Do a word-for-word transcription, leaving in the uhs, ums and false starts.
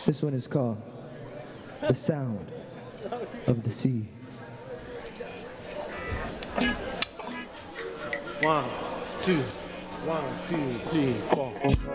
This one is called The Sound of the Sea. One, two, one, two, three, four.